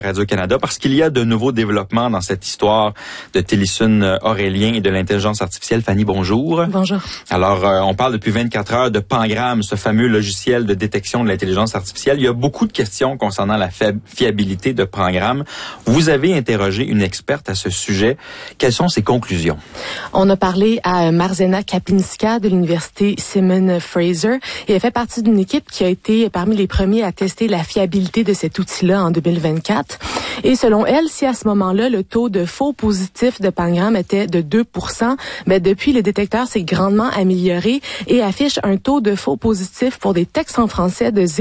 Radio-Canada parce qu'il y a de nouveaux développements dans cette histoire de Télésune Aurélien et de l'intelligence artificielle. Fanny, bonjour. Bonjour. Alors, on parle depuis 24 heures de Pangram, ce fameux logiciel de détection de l'intelligence artificielle. Il y a beaucoup de questions concernant la fiabilité de Pangram. Vous avez interrogé une experte à ce sujet. Quelles sont ses conclusions? On a parlé à Marzena Kapinska de l'université Simon Fraser et elle fait partie d'une équipe qui a été parmi les premiers à tester la fiabilité de cet outil-là en 2024. Et selon elle, si à ce moment-là, le taux de faux positifs de Pangram était de 2%, depuis, le détecteur s'est grandement amélioré et affiche un taux de faux positifs pour des textes en français de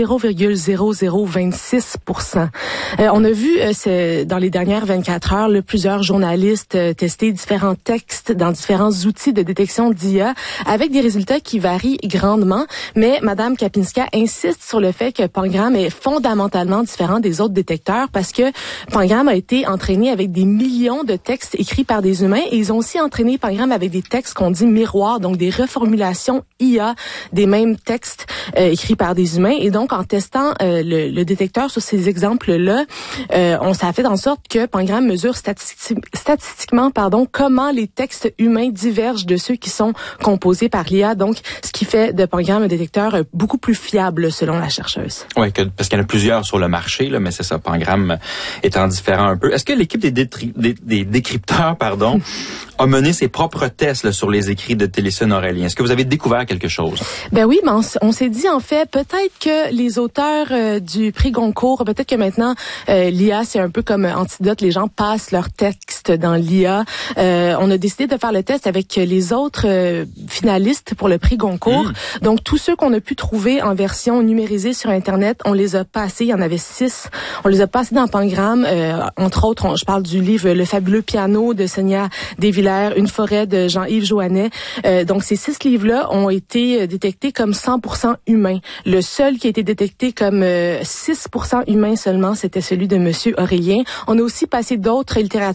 0,0026%. On a vu dans les dernières 24 heures plusieurs journalistes tester différents textes dans différents outils de détection d'IA avec des résultats qui varient grandement. Mais Madame Kapinska insiste sur le fait que Pangram est fondamentalement différent des autres détecteurs parce que Pangram a été entraîné avec des millions de textes écrits par des humains et ils ont aussi entraîné Pangram avec des textes qu'on dit miroirs, donc des reformulations IA des mêmes textes écrits par des humains. Et donc, en testant le détecteur sur ces exemples-là, ça a fait en sorte que Pangram mesure statistiquement comment les textes humains divergent de ceux qui sont composés par l'IA. Donc, ce qui fait de Pangram un détecteur beaucoup plus fiable selon la chercheuse. Oui, parce qu'il y en a plusieurs sur le marché, là, mais c'est ça, Pangram étant différent un peu. Est-ce que l'équipe des décrypteurs, a mené ses propres tests là, sur les écrits de Télésune Aurélien? Est-ce que vous avez découvert quelque chose? Oui, mais on s'est dit en fait, peut-être que les auteurs du prix Goncourt, peut-être que maintenant l'IA c'est un peu comme antidote, les gens passent leurs textes dans l'IA. On a décidé de faire le test avec les autres finalistes pour le prix Goncourt. Donc tous ceux qu'on a pu trouver en version numérisée sur Internet, on les a passés. Il y en avait 6. On les a passés dans Pangram. Entre autres, je parle du livre Le fabuleux piano de Sonia Desvillers, Une forêt de Jean-Yves Joannet. Donc ces 6 livres-là ont été détectés comme 100% humains. Le seul qui a été détecté comme 6% humain seulement, c'était celui de Monsieur Aurélien. On a aussi passé d'autres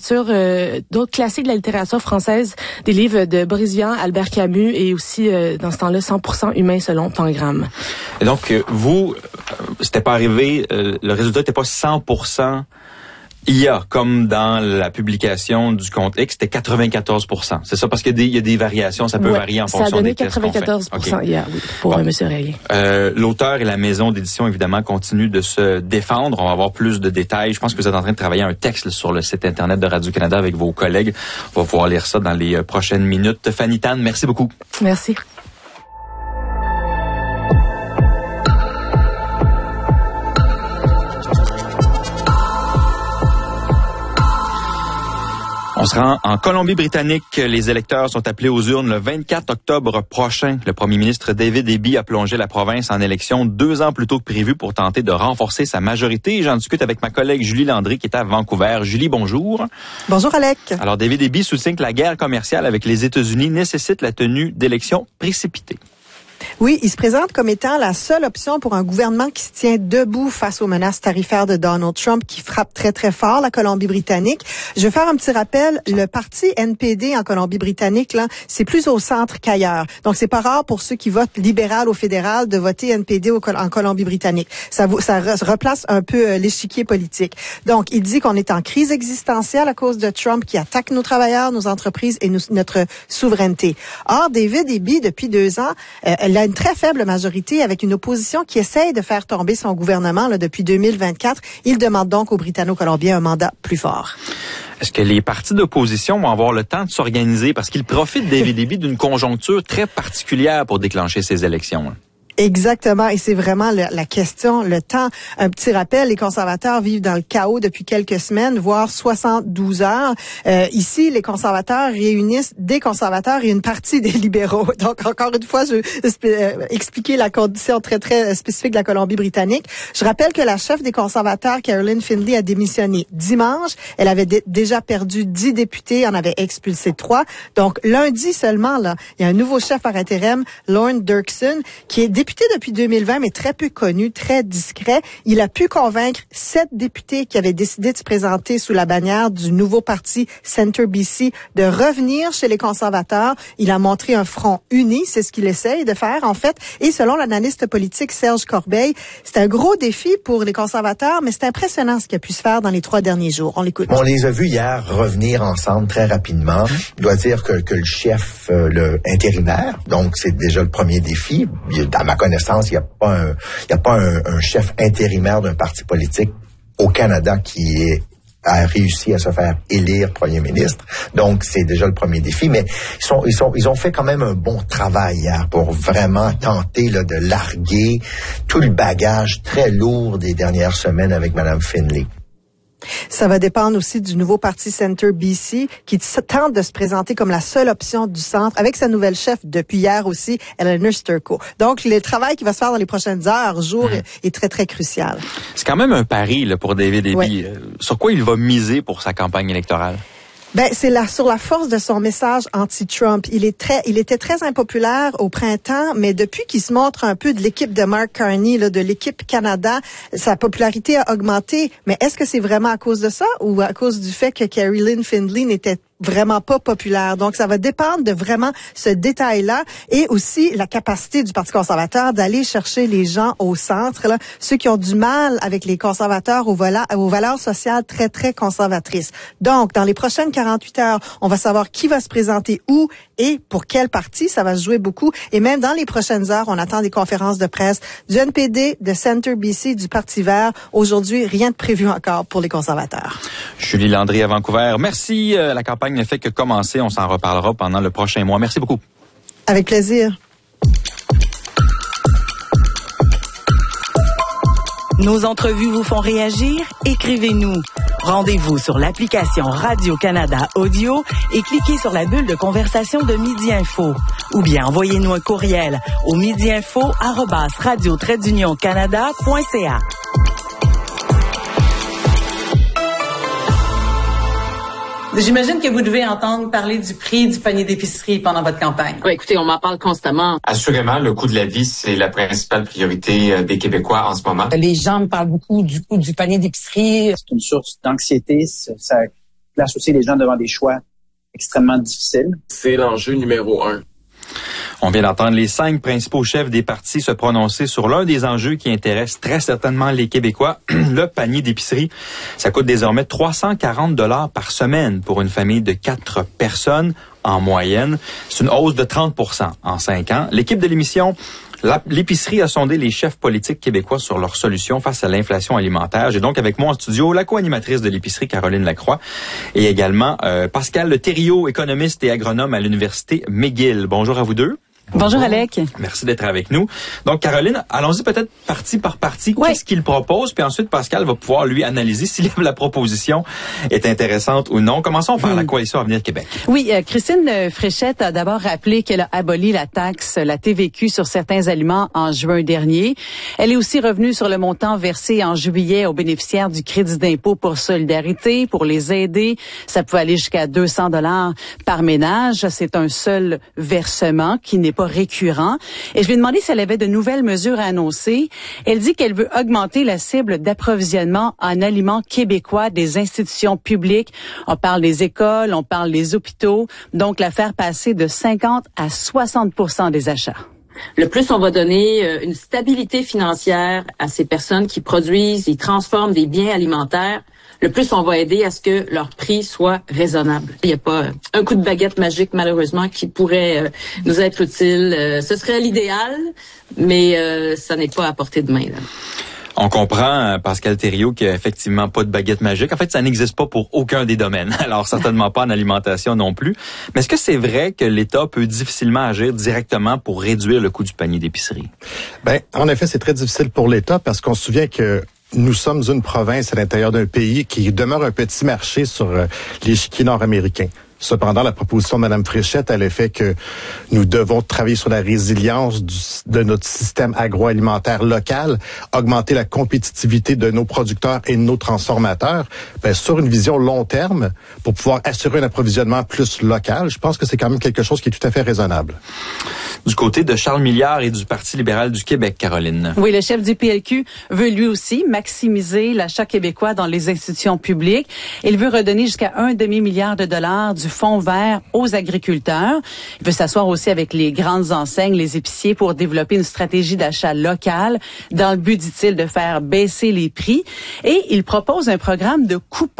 classiques de la littérature française, des livres de Boris Vian, Albert Camus et aussi dans ce temps-là 100% humain selon Pangram. Et donc vous, c'était pas arrivé, le résultat n'était pas 100% IA, comme dans la publication du compte X, c'était 94%. C'est ça, parce qu'il y a des variations, ça peut varier en fonction des tests qu'on fait. Ça a donné 94% IA, oui, pour M. Aurélien. L'auteur et la maison d'édition, évidemment, continuent de se défendre. On va avoir plus de détails. Je pense que vous êtes en train de travailler un texte sur le site Internet de Radio-Canada avec vos collègues. On va pouvoir lire ça dans les prochaines minutes. Fanny Tan, merci beaucoup. Merci. On se rend en Colombie-Britannique. Les électeurs sont appelés aux urnes le 24 octobre prochain. Le premier ministre David Eby a plongé la province en élection 2 ans plus tôt que prévu pour tenter de renforcer sa majorité. J'en discute avec ma collègue Julie Landry qui est à Vancouver. Julie, bonjour. Bonjour, Alec. Alors, David Eby soutient que la guerre commerciale avec les États-Unis nécessite la tenue d'élections précipitées. Oui, il se présente comme étant la seule option pour un gouvernement qui se tient debout face aux menaces tarifaires de Donald Trump qui frappent très, très fort la Colombie-Britannique. Je vais faire un petit rappel. Le parti NPD en Colombie-Britannique, là, c'est plus au centre qu'ailleurs. Donc, c'est pas rare pour ceux qui votent libéral au fédéral de voter NPD en Colombie-Britannique. Ça replace un peu l'échiquier politique. Donc, il dit qu'on est en crise existentielle à cause de Trump qui attaque nos travailleurs, nos entreprises et notre souveraineté. Or, David Eby, depuis 2 ans, elle a une très faible majorité avec une opposition qui essaye de faire tomber son gouvernement là, depuis 2024. Il demande donc aux Britanno-Colombiens un mandat plus fort. Est-ce que les partis d'opposition vont avoir le temps de s'organiser parce qu'ils profitent, David Eby, d'une conjoncture très particulière pour déclencher ces élections? Exactement, et c'est vraiment la question, le temps. Un petit rappel, les conservateurs vivent dans le chaos depuis quelques semaines, voire 72 heures. Ici, les conservateurs réunissent des conservateurs et une partie des libéraux. Donc, encore une fois, je vais expliquer la condition très, très spécifique de la Colombie-Britannique. Je rappelle que la chef des conservateurs, Caroline Findlay, a démissionné dimanche. Elle avait déjà perdu 10 députés, en avait expulsé 3. Donc, lundi seulement, là, il y a un nouveau chef par intérim, Lorne Dirksen, qui est député depuis 2020, mais très peu connu, très discret. Il a pu convaincre 7 députés qui avaient décidé de se présenter sous la bannière du nouveau parti Centre BC de revenir chez les conservateurs. Il a montré un front uni, c'est ce qu'il essaye de faire en fait. Et selon l'analyste politique Serge Corbeil, c'est un gros défi pour les conservateurs, mais c'est impressionnant ce qui a pu se faire dans les 3 derniers jours. On l'écoute. On les a vus hier revenir ensemble très rapidement. Je dois dire que le chef, le intérimaire, donc c'est déjà le premier défi. À ma connaissance, il n'y a pas un chef intérimaire d'un parti politique au Canada qui a réussi à se faire élire premier ministre. Donc, c'est déjà le premier défi. Mais ils ont fait quand même un bon travail hier pour vraiment tenter là, de larguer tout le bagage très lourd des dernières semaines avec Mme Finley. Ça va dépendre aussi du nouveau parti Centre BC qui tente de se présenter comme la seule option du centre avec sa nouvelle chef depuis hier aussi, Eleanor Sturko. Donc, le travail qui va se faire dans les prochaines heures, jours, est très, très crucial. C'est quand même un pari là, pour David Eby. Oui. Sur quoi il va miser pour sa campagne électorale? Ben, c'est sur la force de son message anti-Trump. Il était très impopulaire au printemps, mais depuis qu'il se montre un peu de l'équipe de Mark Carney, là, de l'équipe Canada, sa popularité a augmenté. Mais est-ce que c'est vraiment à cause de ça ou à cause du fait que Carrie-Lynne Findley n'était vraiment pas populaire? Donc, ça va dépendre de vraiment ce détail-là et aussi la capacité du Parti conservateur d'aller chercher les gens au centre, là, ceux qui ont du mal avec les conservateurs aux valeurs sociales très, très conservatrices. Donc, dans les prochaines 48 heures, on va savoir qui va se présenter où et pour quel parti. Ça va se jouer beaucoup. Et même dans les prochaines heures, on attend des conférences de presse du NPD, de Centre BC, du Parti vert. Aujourd'hui, rien de prévu encore pour les conservateurs. Julie Landry à Vancouver. Merci. La campagne ne fait que commencer. On s'en reparlera pendant le prochain mois. Merci beaucoup. Avec plaisir. Nos entrevues vous font réagir? Écrivez-nous. Rendez-vous sur l'application Radio-Canada Audio et cliquez sur la bulle de conversation de Midi Info. Ou bien envoyez-nous un courriel au midiinfo@radio-canada.ca. J'imagine que vous devez entendre parler du prix du panier d'épicerie pendant votre campagne. Oui, écoutez, on m'en parle constamment. Assurément, le coût de la vie, c'est la principale priorité des Québécois en ce moment. Les gens me parlent beaucoup du coût du panier d'épicerie. C'est une source d'anxiété. Ça place aussi les gens devant des choix extrêmement difficiles. C'est l'enjeu numéro 1. On vient d'entendre les 5 principaux chefs des partis se prononcer sur l'un des enjeux qui intéresse très certainement les Québécois, le panier d'épicerie. Ça coûte désormais 340 $ par semaine pour une famille de 4 personnes en moyenne. C'est une hausse de 30 % en 5 ans. L'équipe de l'émission L'épicerie a sondé les chefs politiques québécois sur leurs solutions face à l'inflation alimentaire. J'ai donc avec moi en studio la co-animatrice de l'épicerie, Caroline Lacroix, et également Pascal Thériault, économiste et agronome à l'Université McGill. Bonjour à vous deux. Bonjour Alec. Merci d'être avec nous. Donc Caroline, allons-y peut-être partie par partie. Ouais. Qu'est-ce qu'il propose? Puis ensuite Pascal va pouvoir lui analyser si la proposition est intéressante ou non. Commençons par la Coalition Avenir Québec. Oui, Christine Fréchette a d'abord rappelé qu'elle a aboli la taxe, la TVQ sur certains aliments en juin dernier. Elle est aussi revenue sur le montant versé en juillet aux bénéficiaires du crédit d'impôt pour solidarité pour les aider. Ça peut aller jusqu'à 200 $ par ménage. C'est un seul versement qui n'est pas récurrent. Et je lui ai demandé si elle avait de nouvelles mesures à annoncer. Elle dit qu'elle veut augmenter la cible d'approvisionnement en aliments québécois des institutions publiques. On parle des écoles, on parle des hôpitaux. Donc, la faire passer de 50 à 60 % des achats. Le plus on va donner une stabilité financière à ces personnes qui produisent et transforment des biens alimentaires, le plus on va aider à ce que leur prix soit raisonnable. Il n'y a pas un coup de baguette magique, malheureusement, qui pourrait nous être utile. Ce serait l'idéal, mais ça n'est pas à portée de main, là. On comprend, Pascal Thériault, qu'il n'y a effectivement pas de baguette magique. En fait, ça n'existe pas pour aucun des domaines. Alors, certainement pas en alimentation non plus. Mais est-ce que c'est vrai que l'État peut difficilement agir directement pour réduire le coût du panier d'épicerie? Ben, en effet, c'est très difficile pour l'État parce qu'on se souvient que nous sommes une province à l'intérieur d'un pays qui demeure un petit marché sur l'échiquier nord-américain. Cependant, la proposition de Mme Fréchette a l'effet que nous devons travailler sur la résilience de notre système agroalimentaire local, augmenter la compétitivité de nos producteurs et de nos transformateurs, sur une vision long terme pour pouvoir assurer un approvisionnement plus local. Je pense que c'est quand même quelque chose qui est tout à fait raisonnable. Du côté de Charles Milliard et du Parti libéral du Québec, Caroline. Oui, le chef du PLQ veut lui aussi maximiser l'achat québécois dans les institutions publiques. Il veut redonner jusqu'à $1,5 milliard du Fonds vert aux agriculteurs. Il veut s'asseoir aussi avec les grandes enseignes, les épiciers, pour développer une stratégie d'achat locale dans le but, dit-il, de faire baisser les prix. Et il propose un programme de coupons